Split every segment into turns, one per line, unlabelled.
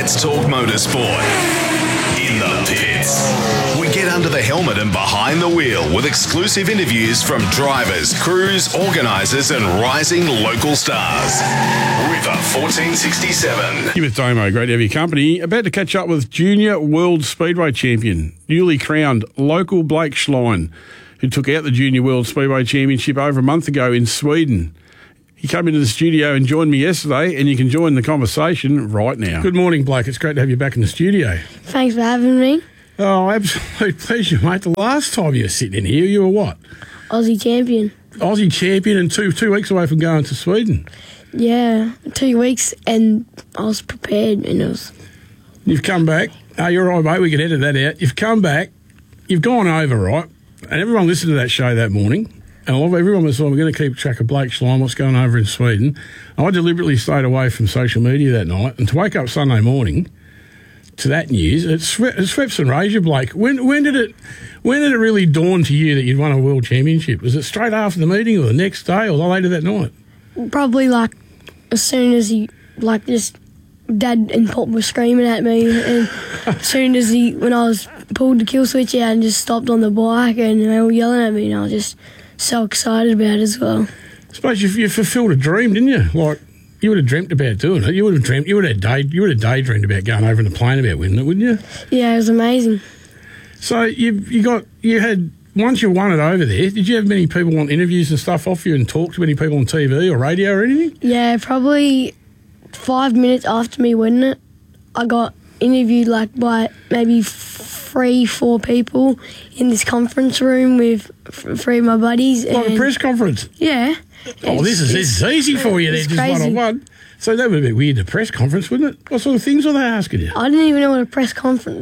Let's talk motorsport. In the pits. We get under the helmet and behind the wheel with exclusive interviews from drivers, crews, organisers and rising local stars. River 1467.
You with Damo, great to have your company. About to catch up with Junior World Speedway Champion, newly crowned local Blake Schlein, who took out the Junior World Speedway Championship over a month ago in Sweden. He came into the studio and joined me yesterday, and you can join the conversation right now. Good morning, Blake. It's great to have you back in the studio.
Thanks for having me.
Oh, absolute pleasure, mate. The last time you were sitting in here, you were what?
Aussie champion.
Aussie champion and two weeks away from going to Sweden.
Yeah, 2 weeks, and I was prepared, and it was...
You've come back. Oh, you're right, mate. We can edit that out. You've come back. You've gone over, right? And everyone listened to that show that morning. And everyone was like, we're going to keep track of Blake Schlein, what's going over in Sweden. I deliberately stayed away from social media that night, and to wake up Sunday morning to that news, it swept and raised you, Blake. When did it really dawn to you that you'd won a world championship? Was it straight after the meeting, or the next day, or later that night?
Probably, as soon as Dad and Pop were screaming at me, and as soon as when I was pulled the kill switch out and just stopped on the bike, and they were yelling at me, and I was just so excited about it as well.
I suppose you fulfilled a dream, didn't you? Like, you would have dreamt about doing it. You would have daydreamed about going over in the plane about winning it, wouldn't you?
Yeah, it was amazing.
So once you won it over there, did you have many people want interviews and stuff off you and talk to many people on TV or radio or anything?
Yeah, probably 5 minutes after me winning it, I got interviewed by maybe 3-4 people in this conference room with 3 of my buddies.
Like a press conference?
Yeah.
Oh, this is easy for you then, just one-on-one. So that would be a weird, a press conference, wouldn't it? What sort of things were they asking you?
I didn't even know what a press conference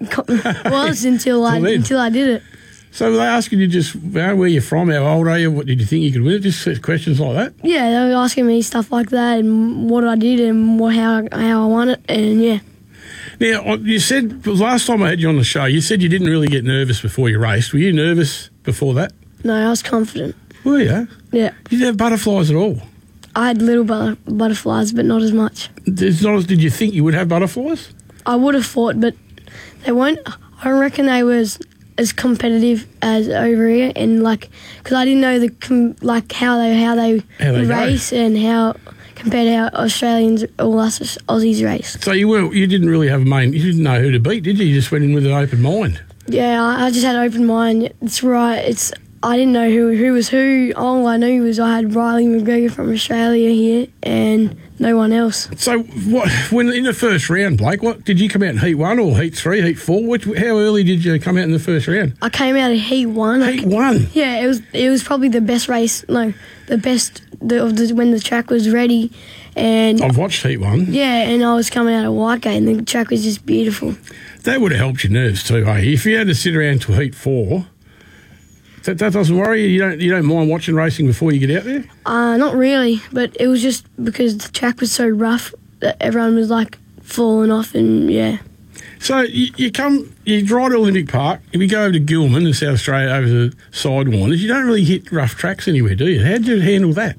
was until I did it.
So were they asking you just where you're from, how old are you, what did you think you could win it? Just questions like that?
Yeah, they were asking me stuff like that and what I did and how I won it, and yeah.
Now, you said, last time I had you on the show, you said you didn't really get nervous before you raced. Were you nervous before that?
No, I was confident.
Were you?
Yeah.
You didn't have butterflies at all?
I had little butterflies, but not as much.
Did you think you would have butterflies?
I would have thought, but they weren't. I don't reckon they was as competitive as over here, and because I didn't know how they race and how compared to how Australians or us Aussies race.
So you didn't really have you didn't know who to beat, did you? You just went in with an open mind.
Yeah, I just had an open mind. It's right. I didn't know who was who. All I knew was I had Riley McGregor from Australia here and no one else. So
when in the first round, Blake, what did you come out in Heat 1 or Heat 3, Heat 4? How early did you come out in the first round?
I came out of Heat 1.
Heat 1?
Yeah, it was probably the best race. No, the best when the track was ready. And
I've watched Heat 1.
Yeah, and I was coming out of Whitegate and the track was just beautiful.
That would have helped your nerves too, hey? If you had to sit around till Heat 4... That doesn't worry you? You don't mind watching racing before you get out there?
Not really, but it was just because the track was so rough that everyone was falling off, and yeah.
So you drive to Olympic Park, if you go over to Gilman in South Australia over to Sidewinders, you don't really hit rough tracks anywhere, do you? How did you handle that?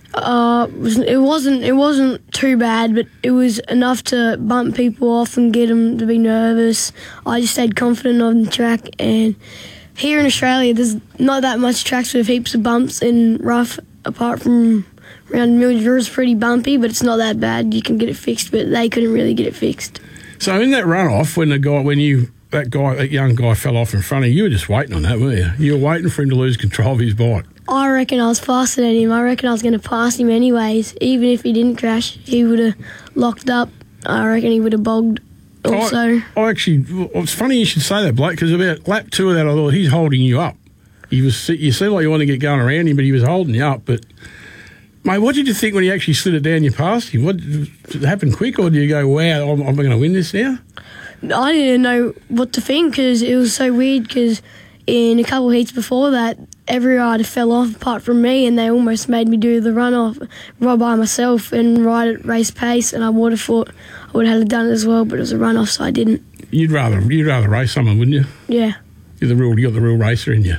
It wasn't too bad, but it was enough to bump people off and get them to be nervous. I just stayed confident on the track, and here in Australia, there's not that much tracks with heaps of bumps and rough, apart from around Mildura. It's pretty bumpy, but it's not that bad. You can get it fixed, but they couldn't really get it fixed.
So in that runoff, when that young guy fell off in front of you, were just waiting on that, weren't you? You were waiting for him to lose control of his bike.
I reckon I was faster than him. I reckon I was going to pass him anyways. Even if he didn't crash, he would have locked up. I reckon he would have bogged. Also,
it's funny you should say that, Blake, because about lap 2 of that, I thought he's holding you up. You seemed like you wanted to get going around him, but he was holding you up. But, mate, what did you think when he actually slid it down you past him? Did it happen quick, or do you go, wow, I'm going to win this now?
I didn't know what to think because it was so weird because in a couple of heats before that, every rider fell off apart from me, and they almost made me do the runoff right by myself and ride at race pace, and I would have thought I would have done it as well, but it was a runoff, so I didn't.
You'd rather race someone, wouldn't you?
Yeah.
You got the real racer in you.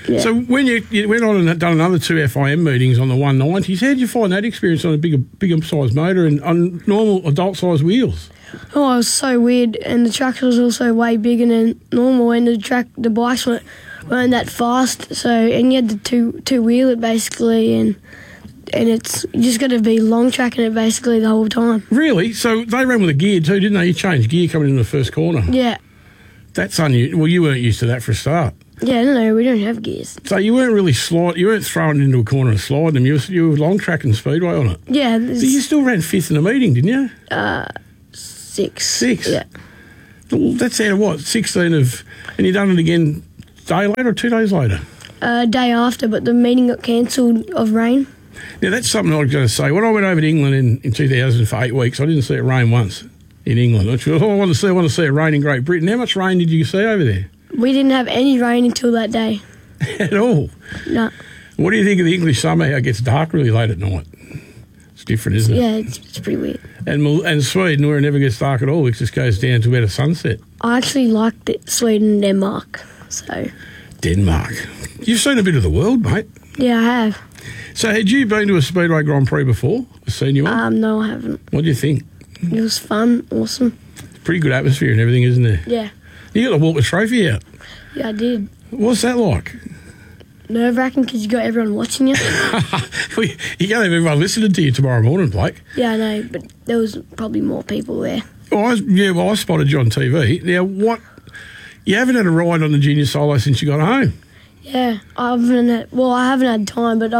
Yeah.
So when you went on and had done another 2 FIM meetings on the 190s, how did you find that experience on a bigger size motor and on normal adult size wheels?
Oh, it was so weird, and the truck was also way bigger than normal, and the bikes weren't that fast. So, and you had to two wheel it basically, and it's you just got to be long tracking it basically the whole time.
Really? So they ran with a gear too, didn't they? You changed gear coming into the first corner.
Yeah.
That's unusual. Well, you weren't used to that for a start.
Yeah, no, we don't have gears.
So you weren't really you weren't throwing it into a corner and sliding them. You were long tracking speedway on it.
Yeah.
So you still ran 5th in the meeting, didn't you?
6.
6?
Yeah.
Well, that's out of what? 16 of... And you done it again a day later or 2 days later?
Day after, but the meeting got cancelled of rain.
Now, that's something I was going to say. When I went over to England in 2000 for 8 weeks, I didn't see it rain once in England. I want to see it rain in Great Britain. How much rain did you see over there?
We didn't have any rain until that day.
At all?
No.
What do you think of the English summer, how it gets dark really late at night? It's different, isn't it?
Yeah, it's pretty weird.
And Sweden, where it never gets dark at all, it just goes down to about a sunset.
I actually liked Sweden and Denmark. So.
Denmark. You've seen a bit of the world, mate.
Yeah, I have.
So had you been to a Speedway Grand Prix before? I've seen you on?
No, I haven't.
What do you think?
It was fun, awesome.
Pretty good atmosphere and everything, isn't there?
Yeah.
You got to walk the trophy out.
Yeah, I did.
What's that like?
Nerve-wracking because you got everyone watching you.
You can't have everyone listening to you tomorrow morning, Blake.
Yeah, I know, but there was probably more people there.
Well, I spotted you on TV. Now, you haven't had a ride on the junior solo since you got home?
Yeah, I haven't had time, but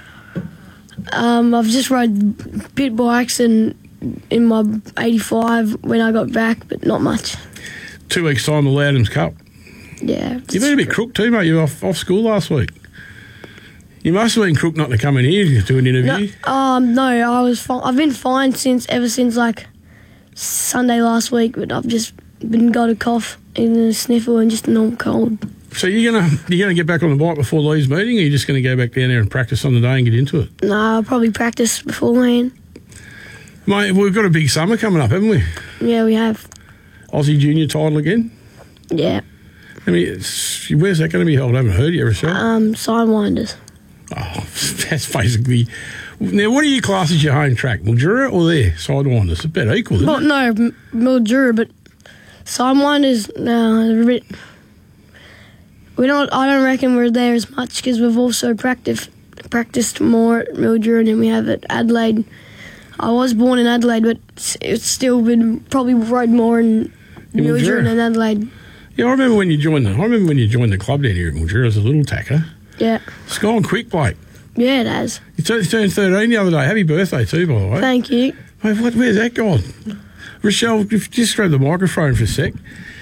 I've just rode pit bikes and in my 85 when I got back, but not much.
2 weeks' time, the Loudons Cup.
Yeah.
You've been a bit crook too, mate. You were off school last week. You must have been crook not to come in here to do an interview.
No, I was fine. I've been fine ever since like Sunday last week, but I've just got a cough and a sniffle and just a normal cold.
So you're gonna get back on the bike before Lee's meeting, or are you just going to go back down there and practice on the day and get into it?
No, I'll probably practice beforehand.
Mate, we've got a big summer coming up, haven't we?
Yeah, we have.
Aussie Junior title again?
Yeah.
I mean, where's that going to be held? I haven't heard you, Rochelle.
Sidewinders.
Oh, that's basically... Now, what do you class as your home track? Mildura or there? Sidewinders? It's about equal, isn't it?
No, Mildura, but Sidewinders, a bit... I don't reckon we're there as much because we've also practiced more at Mildura than we have at Adelaide. I was born in Adelaide, but it's still been probably rode more in Mildura than Adelaide.
Yeah, I remember when you joined the club down here at Mildura as a little tacker.
Yeah.
It's gone quick, Blake.
Yeah, it has.
You turned 13 the other day. Happy birthday too, by the way.
Thank you.
Mate, where's that gone? Rochelle, just grab the microphone for a sec.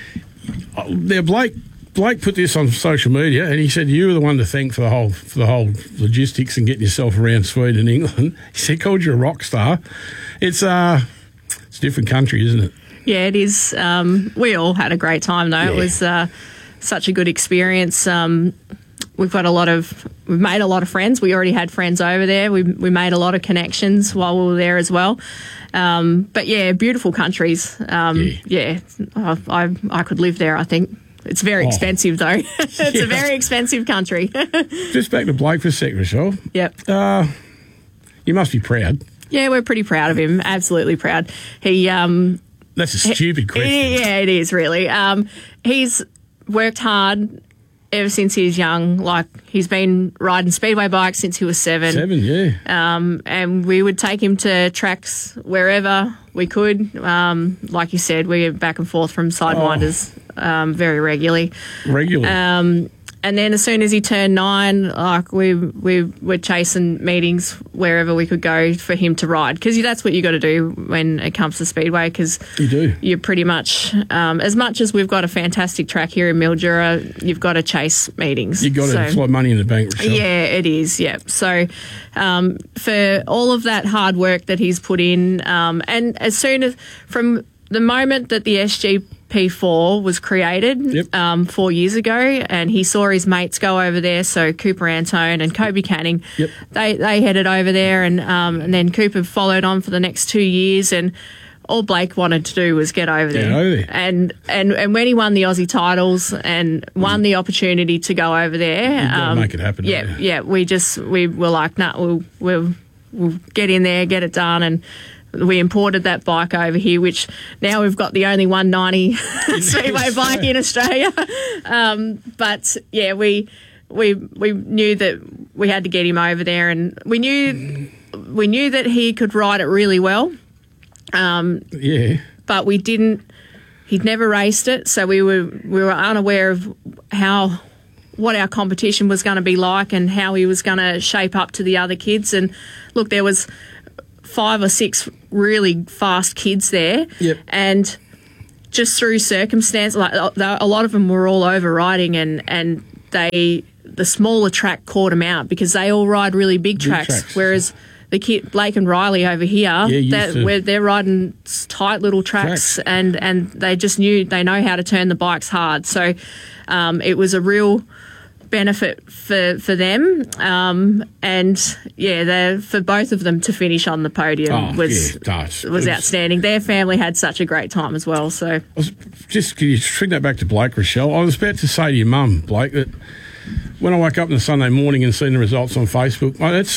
Now, Blake put this on social media, and he said you were the one to thank for the whole logistics and getting yourself around Sweden and England. He said called you a rock star. It's a different country, isn't it?
Yeah, it is. We all had a great time though. Yeah. It was such a good experience. We've made a lot of friends. We already had friends over there. We made a lot of connections while we were there as well. But yeah, beautiful countries. Yeah, I could live there, I think. It's very expensive, though. It's a very expensive country.
Just back to Blake for a sec, Rochelle.
Yep.
You must be proud.
Yeah, we're pretty proud of him. Absolutely proud.
That's a stupid question.
Yeah, it is, really. He's worked hard ever since he was young. Like, he's been riding speedway bikes since he was 7.
7, yeah.
And we would take him to tracks wherever we could. Like you said, we get back and forth from Sidewinders very regularly. And then as soon as he turned 9, like we were chasing meetings wherever we could go for him to ride, because that's what you got to do when it comes to speedway. Because you're pretty much as much as we've got a fantastic track here in Mildura, you've got to chase meetings.
You got to. It's like money in the bank, Rochelle.
Yeah, it is. Yeah. So for all of that hard work that he's put in, and as soon as from the moment that the SGP4 was created 4 years ago, and he saw his mates go over there, so Cooper Antone and Kobe Canning, they headed over there, and then Cooper followed on for the next 2 years, and all Blake wanted to do was get over there. And when he won the Aussie titles and won the opportunity to go over there,
make it happen.
We were like, we'll get in there, get it done, and we imported that bike over here, which now we've got the only 190 speedway bike in Australia. But yeah, we knew that we had to get him over there, and we knew that he could ride it really well. But we didn't. He'd never raced it, so we were unaware of what our competition was going to be like and how he was going to shape up to the other kids. And look, there was 5 or 6 really fast kids there, and just through circumstance, like a lot of them were all over riding, and the smaller track caught them out because they all ride really big tracks. Whereas the kid Blake and Riley over here, they're riding tight little tracks. and they just they know how to turn the bikes hard. So it was a real benefit for them, and for both of them to finish on the podium was outstanding. Their family had such a great time as well. So
can you bring that back to Blake, Rochelle? I was about to say to your mum, Blake, that when I woke up on a Sunday morning and seen the results on Facebook,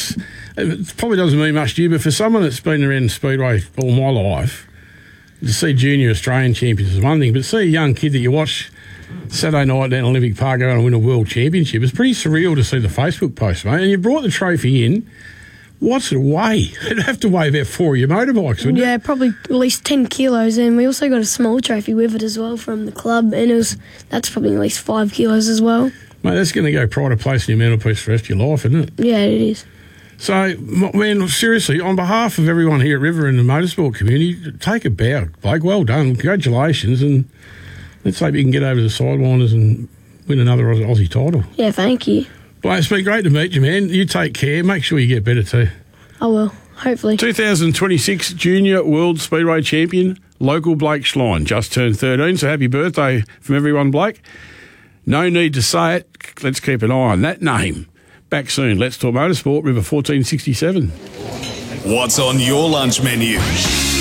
it probably doesn't mean much to you, but for someone that's been around Speedway all my life, to see junior Australian champions is one thing, but to see a young kid that you watch Saturday night down Olympic Park go and win a world championship, it's pretty surreal to see the Facebook post, mate. And you brought the trophy in. What's it weigh? It'd have to weigh about 4 of your motorbikes, wouldn't it?
Yeah, probably at least 10 kilos. And we also got a small trophy with it as well from the club, and that's probably at least 5 kilos as well.
Mate, that's going to go pride of place in your mental piece for the rest of your life, isn't it?
Yeah, it is.
So, man, seriously, on behalf of everyone here at River and the motorsport community, take a bow. Blake, well done. Congratulations, and let's hope you can get over the Sidewinders and win another Aussie title.
Yeah, thank you.
Blake, it's been great to meet you, man. You take care. Make sure you get better too.
I will, hopefully. 2026
Junior World Speedway Champion, local Blake Schlein, just turned 13, so happy birthday from everyone, Blake. No need to say it. Let's keep an eye on that name. Back soon. Let's Talk Motorsport, River 1467.
What's on your lunch menu?